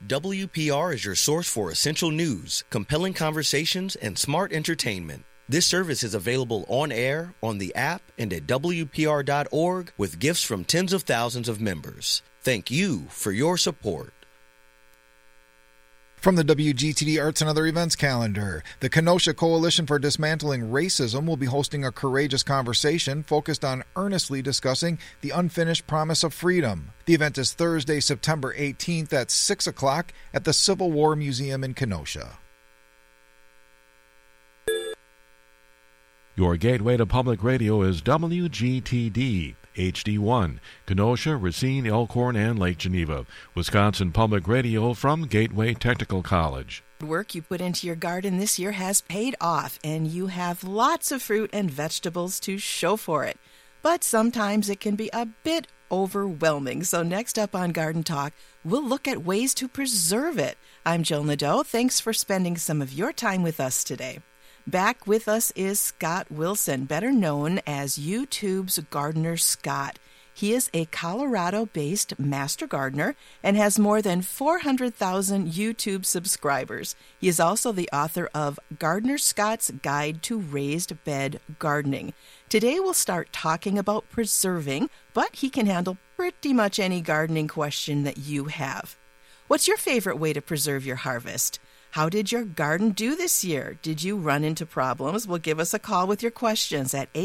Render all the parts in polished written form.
WPR is your source for essential news, compelling conversations, and smart entertainment. This service is available on air, on the app, and at WPR.org with gifts from tens of thousands of members. Thank you for your support. From the WGTD Arts and Other Events calendar, the Kenosha Coalition for Dismantling Racism will be hosting a courageous conversation focused on earnestly discussing the unfinished promise of freedom. The event is Thursday, September 18th at 6 o'clock at the Civil War Museum in Kenosha. Your gateway to public radio is WGTD. HD1, Kenosha, Racine, Elkhorn, and Lake Geneva. Wisconsin Public Radio from Gateway Technical College. Work you put into your garden this year has paid off, and you have lots of fruit and vegetables to show for it. But sometimes it can be a bit overwhelming. So next up on Garden Talk, we'll look at ways to preserve it. I'm Jill Nadeau. Thanks for spending some of your time with us today. Back with us is Scott Wilson, better known as YouTube's Gardener Scott. He is a Colorado-based master gardener and has more than 400,000 YouTube subscribers. He is also the author of Gardener Scott's Guide to Raised Bed Gardening. Today we'll start talking about preserving, but he can handle pretty much any gardening question that you have. What's your favorite way to preserve your harvest? How did your garden do this year? Did you run into problems? Well, give us a call with your questions at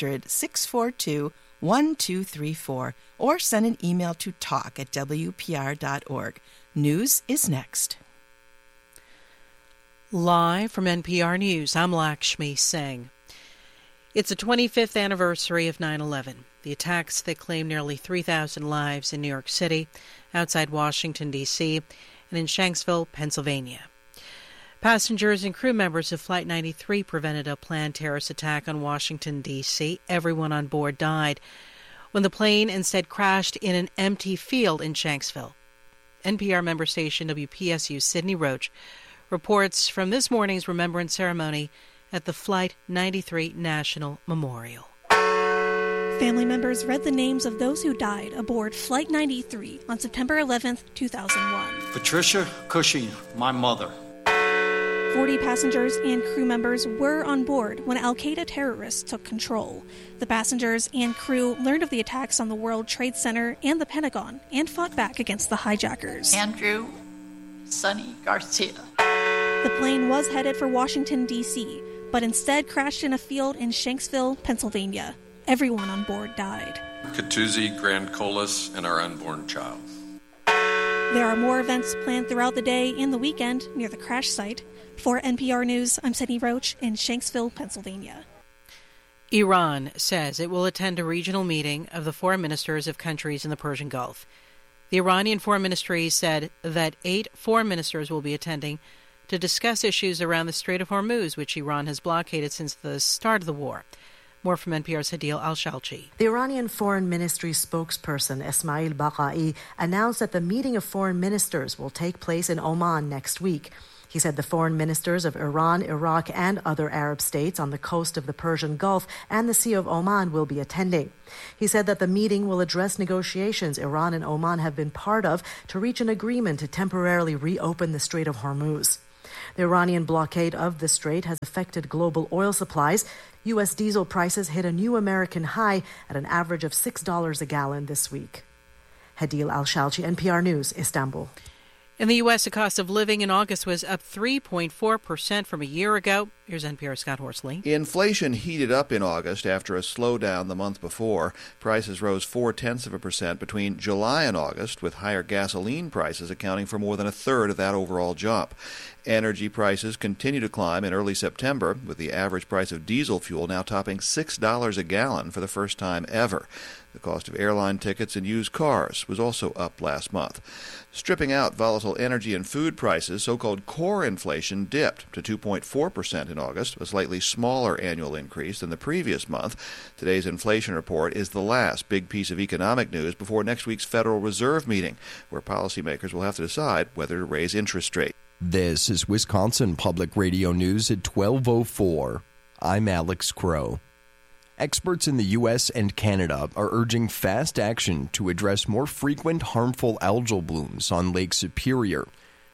800-642-1234 or send an email to talk@wpr.org. News is next. Live from NPR News, I'm Lakshmi Singh. It's the 25th anniversary of 9/11, the attacks that claimed nearly 3,000 lives in New York City, outside Washington, D.C., and in Shanksville, Pennsylvania. Passengers and crew members of Flight 93 prevented a planned terrorist attack on Washington, D.C. Everyone on board died when the plane instead crashed in an empty field in Shanksville. NPR member station WPSU's Sydney Roach reports from this morning's remembrance ceremony at the Flight 93 National Memorial. Family members read the names of those who died aboard Flight 93 on September 11th, 2001. Patricia Cushing, my mother. 40 passengers and crew members were on board when Al-Qaeda terrorists took control. The passengers and crew learned of the attacks on the World Trade Center and the Pentagon and fought back against the hijackers. Andrew Sonny Garcia. The plane was headed for Washington, D.C., but instead crashed in a field in Shanksville, Pennsylvania. Everyone on board died. Katuzi Grand Colas and our unborn child. There are more events planned throughout the day and the weekend near the crash site. For NPR News, I'm Sydney Roach in Shanksville, Pennsylvania. Iran says it will attend a regional meeting of the foreign ministers of countries in the Persian Gulf. The Iranian Foreign Ministry said that 8 foreign ministers will be attending to discuss issues around the Strait of Hormuz, which Iran has blockaded since the start of the war. More from NPR's Hadil Al-Shalchi. The Iranian Foreign Ministry spokesperson Esmail Baqai announced that the meeting of foreign ministers will take place in Oman next week. He said the foreign ministers of Iran, Iraq, and other Arab states on the coast of the Persian Gulf and the Sea of Oman will be attending. He said that the meeting will address negotiations Iran and Oman have been part of to reach an agreement to temporarily reopen the Strait of Hormuz. The Iranian blockade of the strait has affected global oil supplies. U.S. diesel prices hit a new American high at an average of $6 a gallon this week. Hadil Al-Shalchi, NPR News, Istanbul. In the U.S., the cost of living in August was up 3.4% from a year ago. Here's NPR's Scott Horsley. Inflation heated up in August after a slowdown the month before. Prices rose 0.4% between July and August, with higher gasoline prices accounting for more than a third of that overall jump. Energy prices continue to climb in early September, with the average price of diesel fuel now topping $6 a gallon for the first time ever. The cost of airline tickets and used cars was also up last month. Stripping out volatile energy and food prices, so-called core inflation dipped to 2.4% in August, a slightly smaller annual increase than the previous month. Today's inflation report is the last big piece of economic news before next week's Federal Reserve meeting, where policymakers will have to decide whether to raise interest rates. This is Wisconsin Public Radio News at 12:04. I'm Alex Crow. Experts in the U.S. and Canada are urging fast action to address more frequent harmful algal blooms on Lake Superior.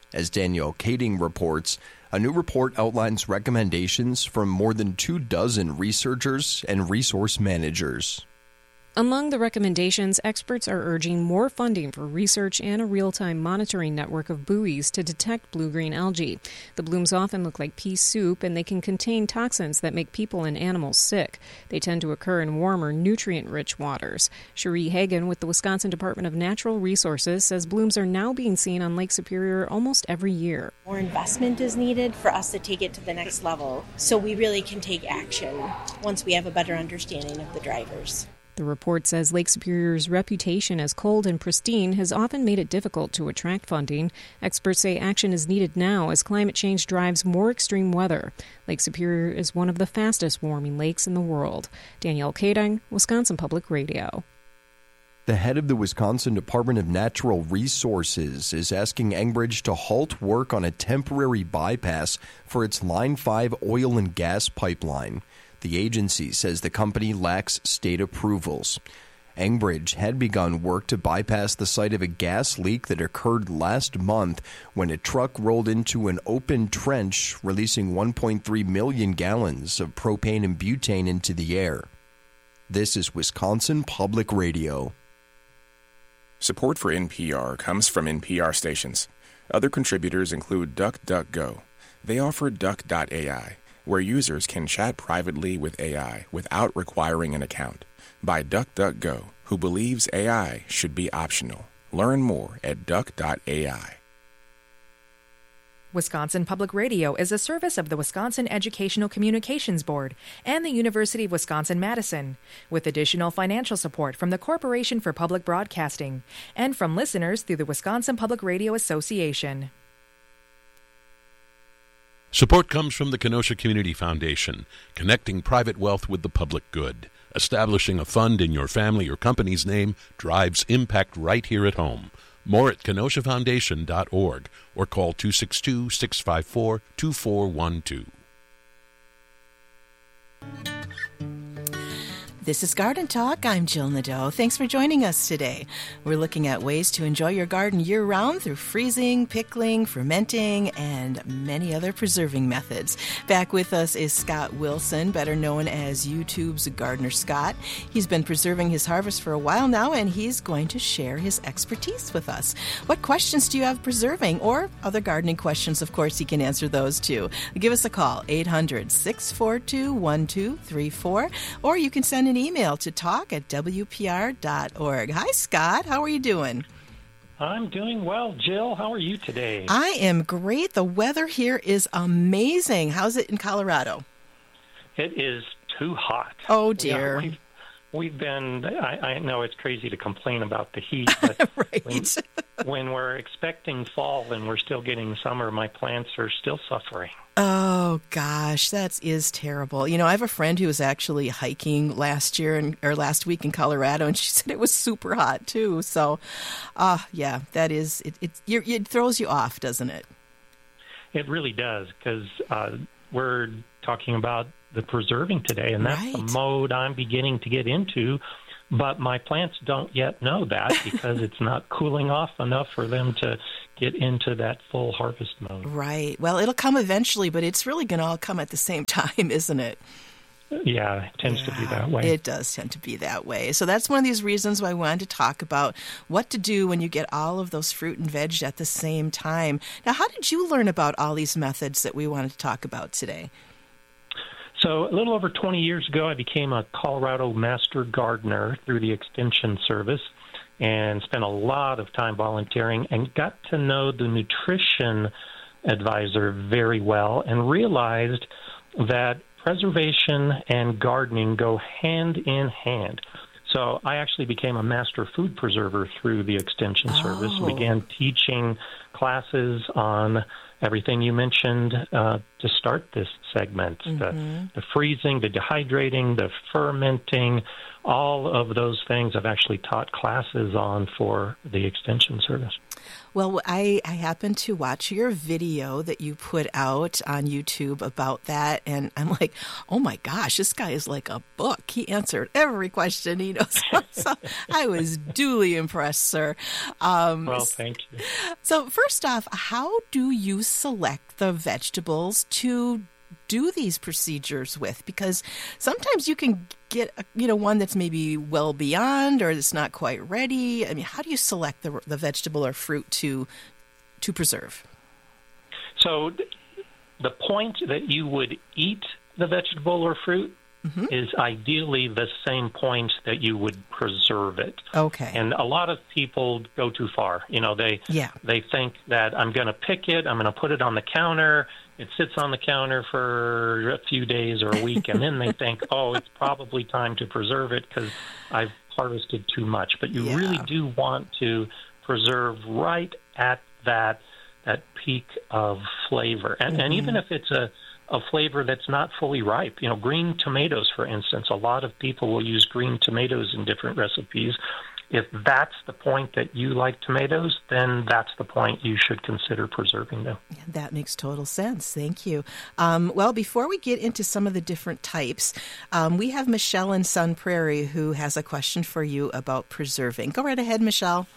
As Danielle Kading reports, a new report outlines recommendations from more than 24 researchers and resource managers. Among the recommendations, experts are urging more funding for research and a real-time monitoring network of buoys to detect blue-green algae. The blooms often look like pea soup, and they can contain toxins that make people and animals sick. They tend to occur in warmer, nutrient-rich waters. Cherie Hagen with the Wisconsin Department of Natural Resources says blooms are now being seen on Lake Superior almost every year. More investment is needed for us to take it to the next level, so we really can take action once we have a better understanding of the drivers. The report says Lake Superior's reputation as cold and pristine has often made it difficult to attract funding. Experts say action is needed now as climate change drives more extreme weather. Lake Superior is one of the fastest warming lakes in the world. Danielle Kading, Wisconsin Public Radio. The head of the Wisconsin Department of Natural Resources is asking Enbridge to halt work on a temporary bypass for its Line 5 oil and gas pipeline. The agency says the company lacks state approvals. Enbridge had begun work to bypass the site of a gas leak that occurred last month when a truck rolled into an open trench, releasing 1.3 million gallons of propane and butane into the air. This is Wisconsin Public Radio. Support for NPR comes from NPR stations. Other contributors include DuckDuckGo. They offer Duck.ai, where users can chat privately with AI without requiring an account, by DuckDuckGo, who believes AI should be optional. Learn more at duck.ai. Wisconsin Public Radio is a service of the Wisconsin Educational Communications Board and the University of Wisconsin-Madison, with additional financial support from the Corporation for Public Broadcasting and from listeners through the Wisconsin Public Radio Association. Support comes from the Kenosha Community Foundation, connecting private wealth with the public good. Establishing a fund in your family or company's name drives impact right here at home. More at kenoshafoundation.org or call 262-654-2412. This is Garden Talk. I'm Jill Nadeau. Thanks for joining us today. We're looking at ways to enjoy your garden year-round through freezing, pickling, fermenting, and many other preserving methods. Back with us is Scott Wilson, better known as YouTube's Gardener Scott. He's been preserving his harvest for a while now, and he's going to share his expertise with us. What questions do you have preserving? Or other gardening questions, of course, he can answer those too. Give us a call, 800-642-1234, or you can send an email to talk@wpr.org. Hi, Scott. How are you doing? I'm doing well. Jill, how are you today? I am great. The weather here is amazing. How's it in Colorado? It is too hot. Oh, dear. Yeah, we've been, I know it's crazy to complain about the heat, but right. when we're expecting fall and we're still getting summer, my plants are still suffering. Oh, gosh, that is terrible. You know, I have a friend who was actually hiking last week in Colorado, and she said it was super hot, too. So, yeah, that is, it throws you off, doesn't it? It really does, because we're talking about the preserving today, and that's the mode I'm beginning to get into. But my plants don't yet know that because it's not cooling off enough for them to get into that full harvest mode. Right. Well, it'll come eventually, but it's really going to all come at the same time, isn't it? Yeah, it tends to be that way. It does tend to be that way. So that's one of these reasons why I wanted to talk about what to do when you get all of those fruit and veg at the same time. Now, how did you learn about all these methods that we wanted to talk about today? So a little over 20 years ago, I became a Colorado Master Gardener through the Extension Service and spent a lot of time volunteering and got to know the nutrition advisor very well and realized that preservation and gardening go hand in hand. So I actually became a master food preserver through the Extension Service and began teaching classes on everything you mentioned to start this segment, the freezing, the dehydrating, the fermenting, all of those things I've actually taught classes on for the Extension Service. Well, I happened to watch your video that you put out on YouTube about that, and I'm like, oh my gosh, this guy is like a book. He answered every question he knows. So I was duly impressed, sir. Well, thank you. So first first off, how do you select the vegetables to do these procedures with? Because sometimes you can get one that's maybe well beyond or it's not quite ready. I mean, how do you select the vegetable or fruit to preserve? So the point that you would eat the vegetable or fruit is ideally the same point that you would preserve it. Okay. And a lot of people go too far. They think that I'm going to pick it, I'm going to put it on the counter, it sits on the counter for a few days or a week, and then they think, oh, it's probably time to preserve it because I've harvested too much. But you really do want to preserve right at that peak of flavor. And even if it's a flavor that's not fully ripe. Green tomatoes, for instance, a lot of people will use green tomatoes in different recipes. If that's the point that you like tomatoes, then that's the point you should consider preserving them. Yeah, that makes total sense. Thank you. Well, before we get into some of the different types, we have Michelle in Sun Prairie who has a question for you about preserving. Go right ahead, Michelle.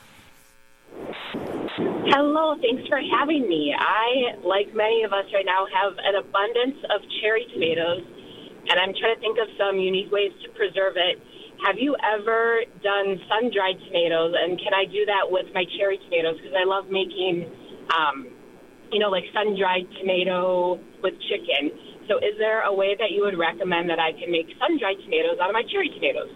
Hello, thanks for having me. I, like many of us right now, have an abundance of cherry tomatoes, and I'm trying to think of some unique ways to preserve it. Have you ever done sun-dried tomatoes, and can I do that with my cherry tomatoes? Because I love making, like sun-dried tomato with chicken. So is there a way that you would recommend that I can make sun-dried tomatoes out of my cherry tomatoes?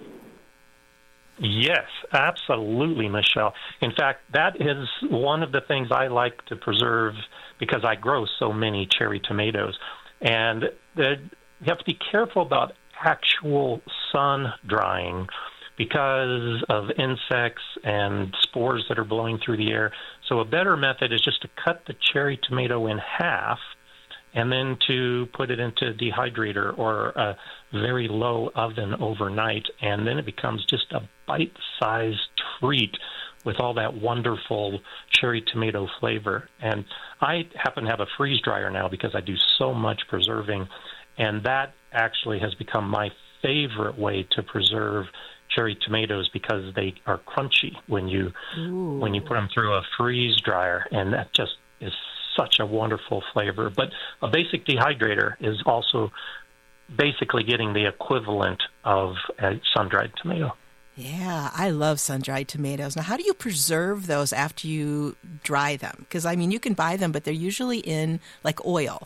Yes, absolutely, Michelle. In fact, that is one of the things I like to preserve because I grow so many cherry tomatoes. And you have to be careful about actual sun drying because of insects and spores that are blowing through the air. So a better method is just to cut the cherry tomato in half and then to put it into a dehydrator or a very low oven overnight, and then it becomes just a bite-sized treat with all that wonderful cherry tomato flavor. And I happen to have a freeze dryer now because I do so much preserving, and that actually has become my favorite way to preserve cherry tomatoes because they are crunchy when you put them through a freeze dryer, and that just is such a wonderful flavor. But a basic dehydrator is also basically getting the equivalent of a sun-dried tomato. Yeah, I love sun-dried tomatoes. Now, how do you preserve those after you dry them? Because, you can buy them, but they're usually in, oil.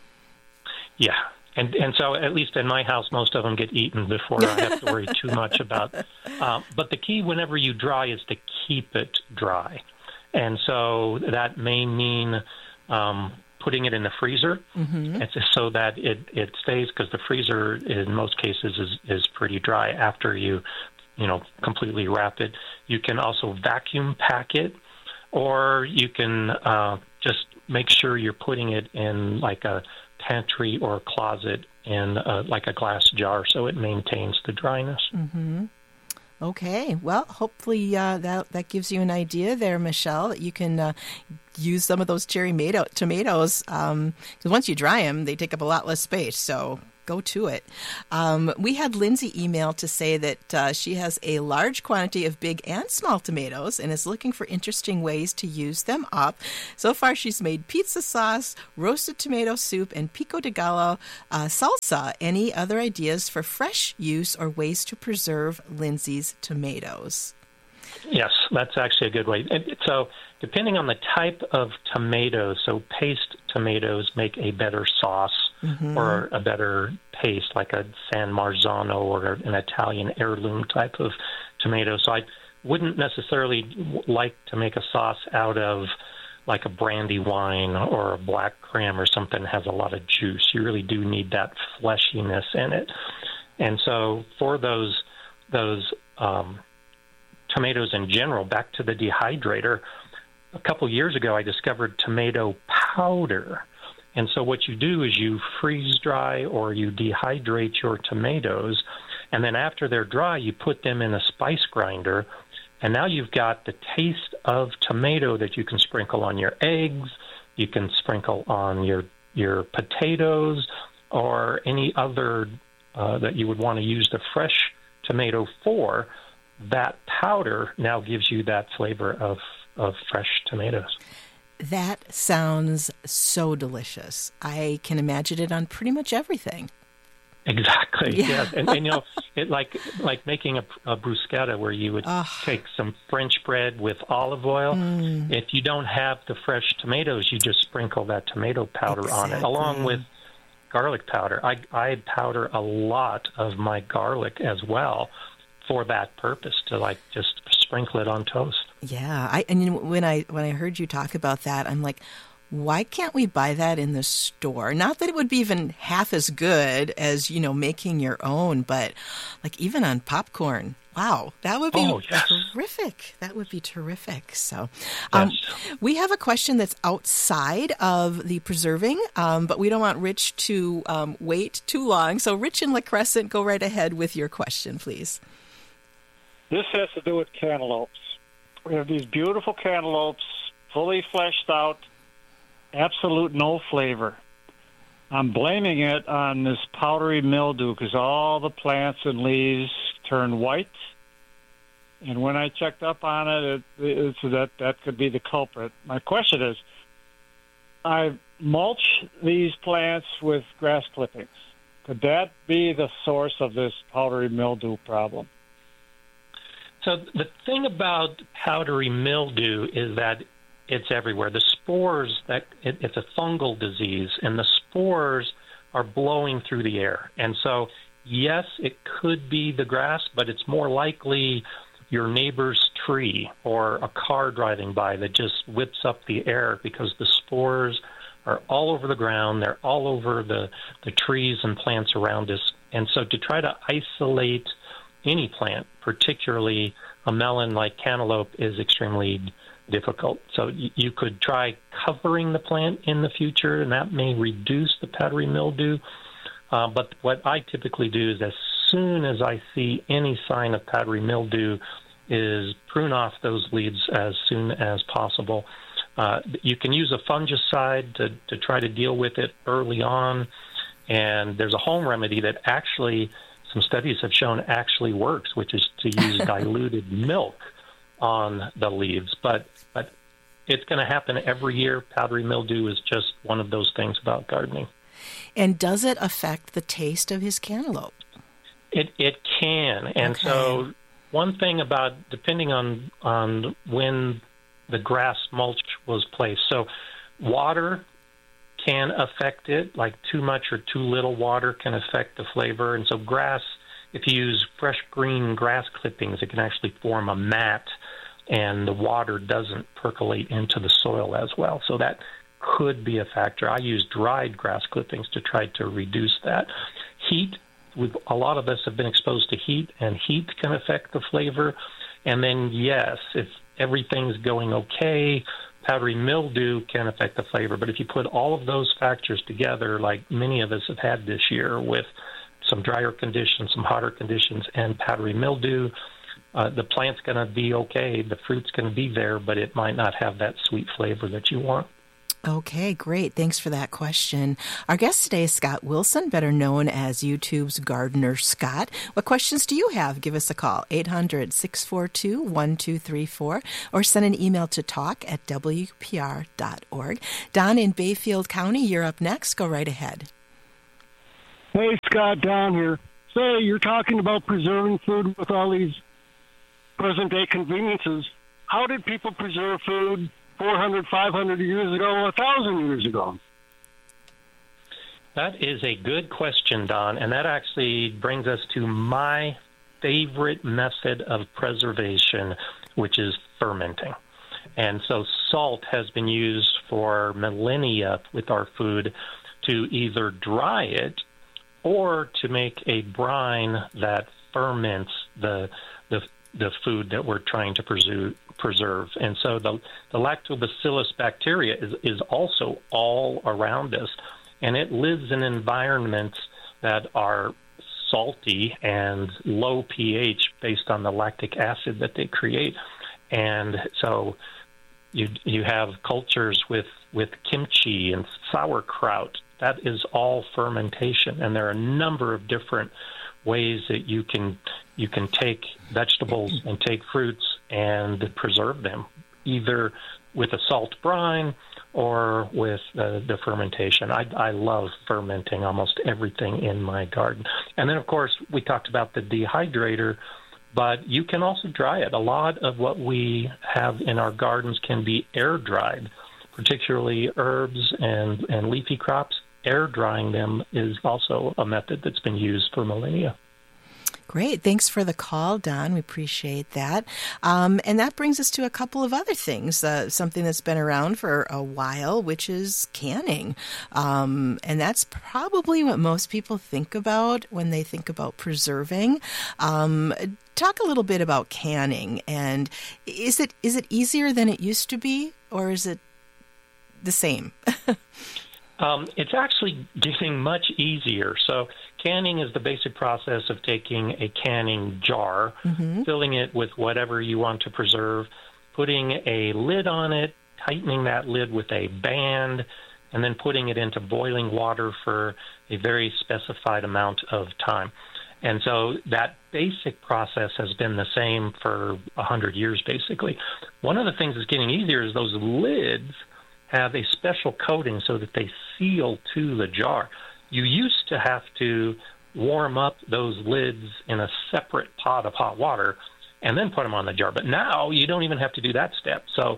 Yeah, and so at least in my house, most of them get eaten before I have to worry too much about. But the key whenever you dry is to keep it dry. And so that may mean putting it in the freezer so that it stays, because the freezer in most cases is pretty dry after you completely wrap it. You can also vacuum pack it, or you can just make sure you're putting it in like a pantry or a closet in like a glass jar so it maintains the dryness. Mm-hmm. Okay, well, hopefully that gives you an idea there, Michelle, that you can use some of those cherry tomatoes, because once you dry them, they take up a lot less space, so go to it. We had Lindsay email to say that she has a large quantity of big and small tomatoes and is looking for interesting ways to use them up. So far, she's made pizza sauce, roasted tomato soup, and pico de gallo salsa. Any other ideas for fresh use or ways to preserve Lindsay's tomatoes? Yes, that's actually a good way. So depending on the type of tomato, so paste tomatoes make a better sauce or a better paste, like a San Marzano or an Italian heirloom type of tomato. So I wouldn't necessarily like to make a sauce out of like a brandy wine or a black cram or something that has a lot of juice. You really do need that fleshiness in it. And so for those tomatoes in general, back to the dehydrator, a couple years ago I discovered tomato powder. And so what you do is you freeze dry or you dehydrate your tomatoes, and then after they're dry, you put them in a spice grinder, and now you've got the taste of tomato that you can sprinkle on your eggs, you can sprinkle on your potatoes, or any other that you would want to use the fresh tomato for. That powder now gives you that flavor of fresh tomatoes. That sounds so delicious. I can imagine it on pretty much everything. Exactly. Yeah. Yes. And you know, it like making a bruschetta where you would take some French bread with olive oil. If you don't have the fresh tomatoes, you just sprinkle that tomato powder on it, along with garlic powder. I powder a lot of my garlic as well for that purpose, to like just sprinkle it on toast. Yeah. And when I heard you talk about that, I'm like, why can't we buy that in the store? Not that it would be even half as good as, making your own, but like even on popcorn. Wow, that would be terrific. That would be terrific. So we have a question that's outside of the preserving, but we don't want Rich to wait too long. So Rich in La Crescent, go right ahead with your question, please. This has to do with cantaloupes. We have these beautiful cantaloupes, fully fleshed out, absolute no flavor. I'm blaming it on this powdery mildew because all the plants and leaves turn white. And when I checked up on it, that could be the culprit. My question is, I mulch these plants with grass clippings. Could that be the source of this powdery mildew problem? So the thing about powdery mildew is that it's everywhere. The spores, it's a fungal disease, and the spores are blowing through the air. And so, yes, it could be the grass, but it's more likely your neighbor's tree or a car driving by that just whips up the air, because the spores are all over the ground. They're all over the trees and plants around us. And so to try to isolate any plant, particularly a melon like cantaloupe, is extremely difficult. So you could try covering the plant in the future, and that may reduce the powdery mildew. But what I typically do is, as soon as I see any sign of powdery mildew, is prune off those leaves as soon as possible. You can use a fungicide to try to deal with it early on, and there's a home remedy that actually some studies have shown actually works, which is to use diluted milk on the leaves. But it's going to happen every year. Powdery mildew is just one of those things about gardening. And does it affect the taste of his cantaloupe? It can. And so one thing about, depending on when the grass mulch was placed, so water can affect it, like too much or too little water can affect the flavor. And so grass, if you use fresh green grass clippings, it can actually form a mat, and the water doesn't percolate into the soil as well. So that could be a factor. I use dried grass clippings to try to reduce that. Heat, a lot of us have been exposed to heat, and heat can affect the flavor. And then, yes, if everything's going okay, powdery mildew can affect the flavor. But if you put all of those factors together, like many of us have had this year with some drier conditions, some hotter conditions, and powdery mildew, the plant's going to be okay, the fruit's going to be there, but it might not have that sweet flavor that you want. Okay, great. Thanks for that question. Our guest today is Scott Wilson, better known as YouTube's Gardener Scott. What questions do you have? Give us a call, 800-642-1234, or send an email to talk@wpr.org. Don in Bayfield County, you're up next. Go right ahead. Hey, Scott, Don here. Say, you're talking about preserving food with all these present-day conveniences. How did people preserve food 400, 500 years ago, 1,000 years ago? That is a good question, Don, and that actually brings us to my favorite method of preservation, which is fermenting. And so salt has been used for millennia with our food to either dry it or to make a brine that ferments the food that we're trying to preserve. And so the lactobacillus bacteria is also all around us, and it lives in environments that are salty and low pH based on the lactic acid that they create. And so you have cultures with kimchi and sauerkraut. That is all fermentation, and there are a number of different ways that you can take vegetables and take fruits and preserve them, either with a salt brine or with the fermentation. I love fermenting almost everything in my garden. And then, of course, we talked about the dehydrator, but you can also dry it. A lot of what we have in our gardens can be air dried, particularly herbs and leafy crops. Air drying them is also a method that's been used for millennia. Great. Thanks for the call, Don. We appreciate that. And that brings us to a couple of other things, something that's been around for a while, which is canning. And that's probably what most people think about when they think about preserving. Talk a little bit about canning. And is it easier than it used to be, or is it the same? It's actually getting much easier. So canning is the basic process of taking a canning jar, filling it with whatever you want to preserve, putting a lid on it, tightening that lid with a band, and then putting it into boiling water for a very specified amount of time. And so that basic process has been the same for 100 years, basically. One of the things that's getting easier is those lids have a special coating so that they seal to the jar. You used to have to warm up those lids in a separate pot of hot water and then put them on the jar. But now you don't even have to do that step. So,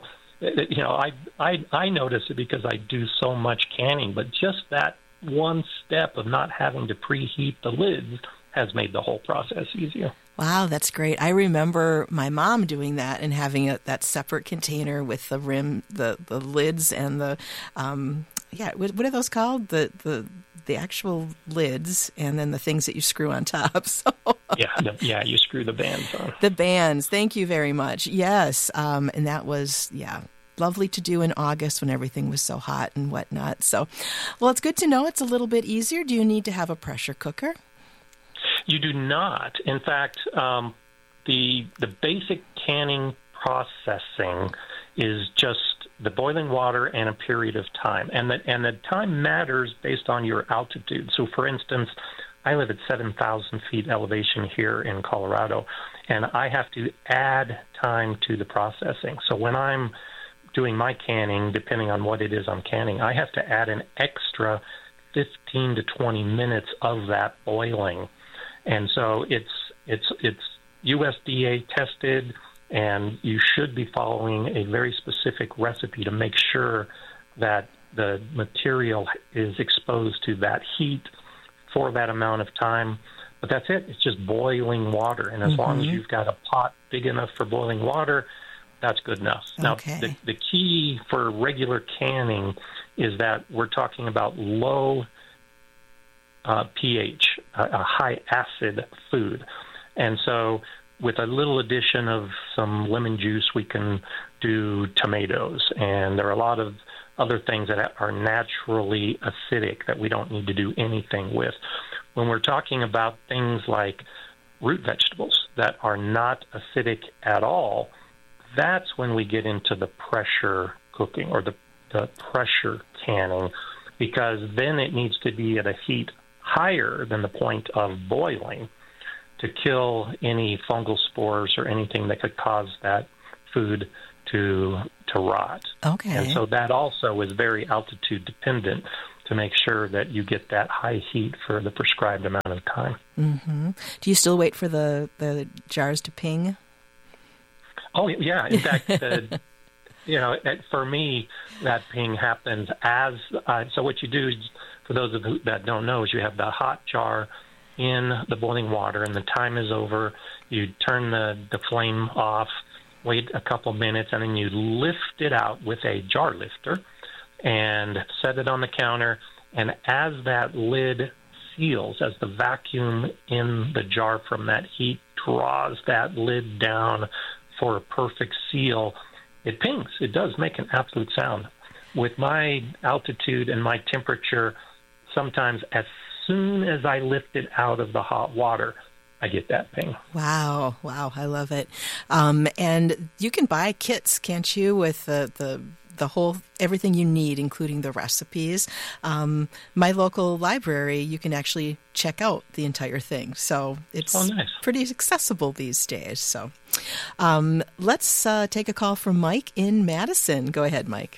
I notice it because I do so much canning, but just that one step of not having to preheat the lids has made the whole process easier. Wow, that's great. I remember my mom doing that and having that separate container with the rim, the lids, and the what are those called? The actual lids, and then the things that you screw on top. So you screw the bands on. The bands. Thank you very much. Yes, and that was lovely to do in August when everything was so hot and whatnot. So, well, it's good to know it's a little bit easier. Do you need to have a pressure cooker? You do not. In fact, the basic canning processing is just the boiling water and a period of time. And the time matters based on your altitude. So, for instance, I live at 7,000 feet elevation here in Colorado, and I have to add time to the processing. So when I'm doing my canning, depending on what it is I'm canning, I have to add an extra 15 to 20 minutes of that boiling. And so it's USDA tested, and you should be following a very specific recipe to make sure that the material is exposed to that heat for that amount of time. But that's it. It's just boiling water. And as long as you've got a pot big enough for boiling water, that's good enough. Okay. Now, the key for regular canning is that we're talking about low pH, a high acid food. And so with a little addition of some lemon juice, we can do tomatoes. And there are a lot of other things that are naturally acidic that we don't need to do anything with. When we're talking about things like root vegetables that are not acidic at all, that's when we get into the pressure cooking or the pressure canning, because then it needs to be at a heat higher than the point of boiling to kill any fungal spores or anything that could cause that food to rot. Okay. And so that also is very altitude dependent to make sure that you get that high heat for the prescribed amount of time. Do you still wait for the jars to ping? Oh, yeah. In fact, for me, that ping happens as so what you do is, for those of you that don't know, is you have the hot jar in the boiling water, and the time is over. You turn the flame off, wait a couple minutes, and then you lift it out with a jar lifter and set it on the counter. And as that lid seals, as the vacuum in the jar from that heat draws that lid down for a perfect seal, it pings. It does make an absolute sound. With my altitude and my temperature, sometimes as soon as I lift it out of the hot water, I get that ping. Wow, I love it. And you can buy kits, can't you, with the everything you need, including the recipes. My local library, you can actually check out the entire thing. So it's pretty accessible these days. So let's take a call from Mike in Madison. Go ahead, Mike.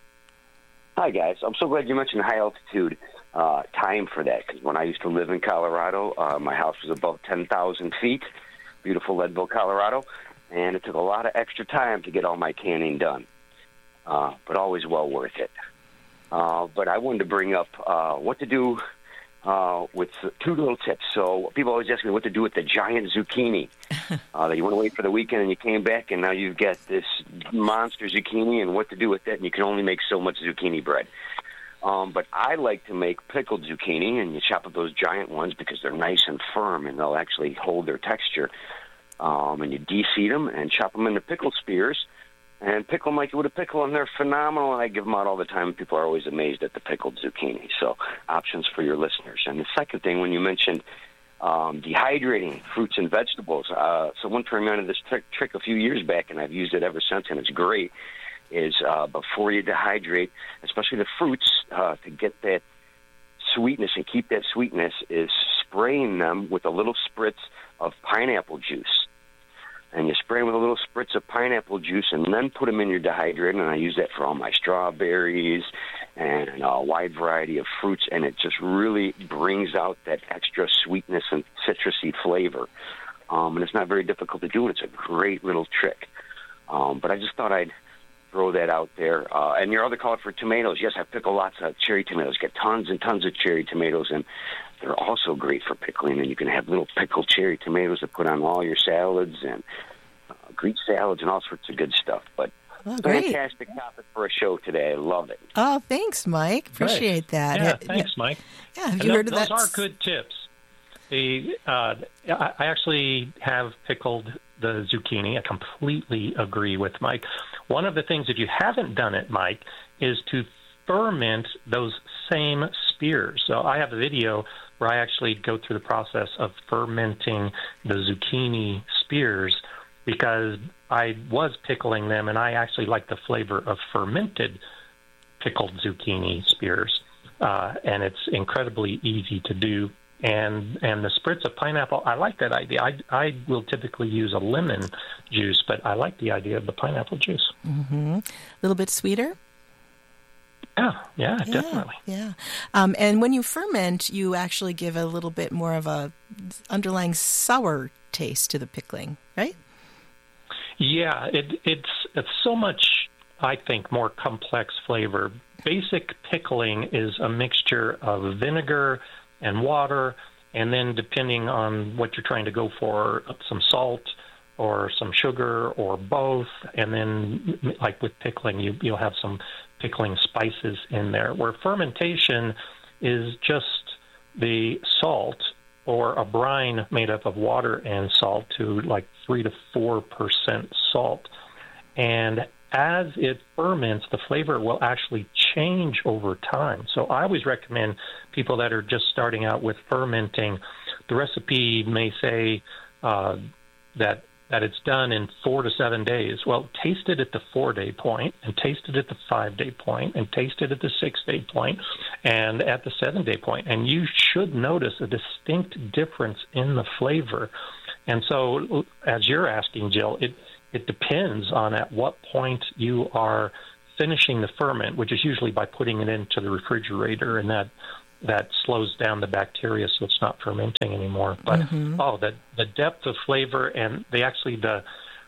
Hi, guys. I'm so glad you mentioned high altitude time for that, because when I used to live in Colorado, my house was above 10,000 feet, beautiful Leadville, Colorado, and it took a lot of extra time to get all my canning done, but always well worth it. But I wanted to bring up what to do with two little tips. So people always ask me what to do with the giant zucchini that you went away for the weekend and you came back, and now you've got this monster zucchini, and what to do with that, and you can only make so much zucchini bread. But I like to make pickled zucchini, and you chop up those giant ones because they're nice and firm, and they'll actually hold their texture. And you de-seed them and chop them into pickle spears and pickle them like you would a pickle, and they're phenomenal, and I give them out all the time. People are always amazed at the pickled zucchini. So options for your listeners. And the second thing, when you mentioned dehydrating fruits and vegetables, someone turned me on to this trick a few years back, and I've used it ever since, and it's great, is before you dehydrate, especially the fruits, to get that sweetness and keep that sweetness, is spraying them with a little spritz of pineapple juice. And you spray them with a little spritz of pineapple juice and then put them in your dehydrator. And I use that for all my strawberries and a wide variety of fruits. And it just really brings out that extra sweetness and citrusy flavor. And it's not very difficult to do. And it's a great little trick. But I just thought I'd throw that out there. And your other call for tomatoes. Yes, I pickle lots of cherry tomatoes. Get tons and tons of cherry tomatoes. And they're also great for pickling, and you can have little pickled cherry tomatoes to put on all your salads and Greek salads and all sorts of good stuff. But fantastic topic for a show today. I love it. Oh, thanks, Mike. Appreciate that. Yeah, thanks, Mike. Yeah, have you heard of that? Those are good tips. I actually have pickled the zucchini. I completely agree with Mike. One of the things, if you haven't done it, Mike, is to ferment those same spears. So I have a video where I actually go through the process of fermenting the zucchini spears, because I was pickling them, and I actually like the flavor of fermented pickled zucchini spears. And it's incredibly easy to do. And the spritz of pineapple, I like that idea. I will typically use a lemon juice, but I like the idea of the pineapple juice. Mm-hmm. A little bit sweeter? Yeah, definitely. Yeah. And when you ferment, you actually give a little bit more of a underlying sour taste to the pickling, right? Yeah, it's so much, I think, more complex flavor. Basic pickling is a mixture of vinegar and water, and then depending on what you're trying to go for, some salt or some sugar or both, and then like with pickling, you'll have some pickling spices in there, where fermentation is just the salt or a brine made up of water and salt to like 3 to 4% salt. And as it ferments, the flavor will actually change over time. So I always recommend people that are just starting out with fermenting, the recipe may say that it's done in 4 to 7 days. Well, taste it at the 4-day point, and taste it at the 5-day point, and taste it at the 6-day point, and at the 7-day point. And you should notice a distinct difference in the flavor. And so, as you're asking, Jill, it depends on at what point you are finishing the ferment, which is usually by putting it into the refrigerator, and that slows down the bacteria so it's not fermenting anymore. But the depth of flavor and the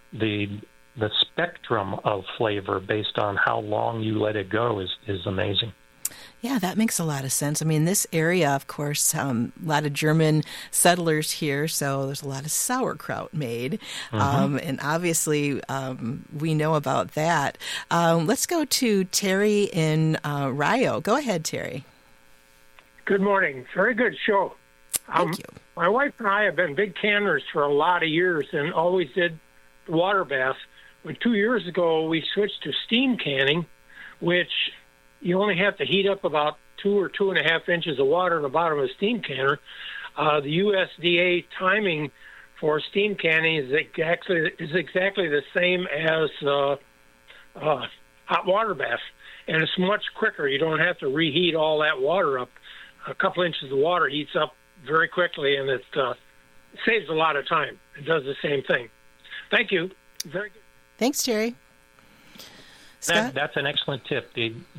spectrum of flavor based on how long you let it go is amazing. Yeah, that makes a lot of sense. I mean, this area, of course, a lot of German settlers here, so there's a lot of sauerkraut made. And obviously, we know about that. Let's go to Terry in Rio. Go ahead, Terry. Good morning. Very good show. Thank you. My wife and I have been big canners for a lot of years and always did water baths. But 2 years ago, we switched to steam canning, which you only have to heat up about 2 or 2.5 inches of water in the bottom of a steam canner. The USDA timing for steam canning is exactly the same as hot water bath, and it's much quicker. You don't have to reheat all that water up. A couple inches of water heats up very quickly, and it saves a lot of time. It does the same thing. Thank you. Very good. Thanks, Terry. Scott? That's an excellent tip.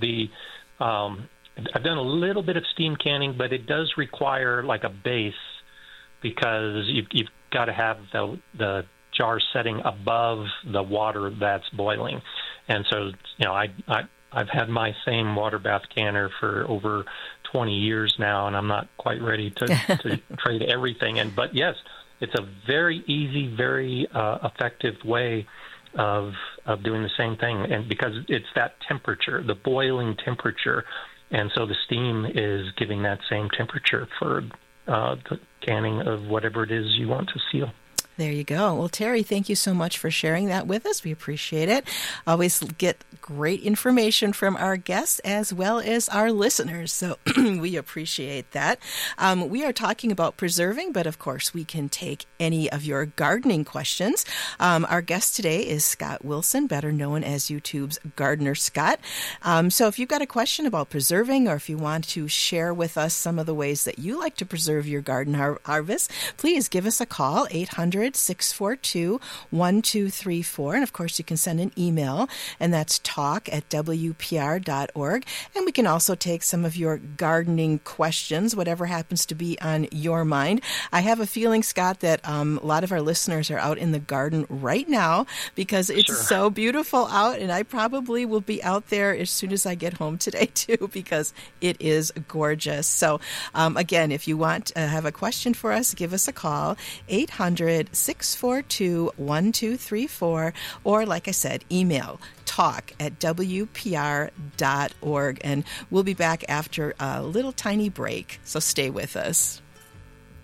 I've done a little bit of steam canning, but it does require like a base because you've got to have the jar setting above the water that's boiling. And so, I've had my same water bath canner for over 20 years now, and I'm not quite ready to trade everything in. But yes, it's a very easy, very effective way of doing the same thing, and because it's that temperature, the boiling temperature, and so the steam is giving that same temperature for the canning of whatever it is you want to seal. There you go. Well, Terry, thank you so much for sharing that with us. We appreciate it. Always get great information from our guests as well as our listeners, so we appreciate that. We are talking about preserving, but of course we can take any of your gardening questions. Our guest today is Scott Wilson, better known as YouTube's Gardener Scott. So if you've got a question about preserving, or if you want to share with us some of the ways that you like to preserve your garden harvest, please give us a call, 800-642-1234. And of course, you can send an email, and that's talk@wpr.org. And we can also take some of your gardening questions, whatever happens to be on your mind. I have a feeling, Scott, that a lot of our listeners are out in the garden right now because it's so beautiful out, and I probably will be out there as soon as I get home today, too, because it is gorgeous. So, again, if you want to have a question for us, give us a call, 800-642-1234, or, like I said, email talk@wpr.org. And we'll be back after a little tiny break, so stay with us.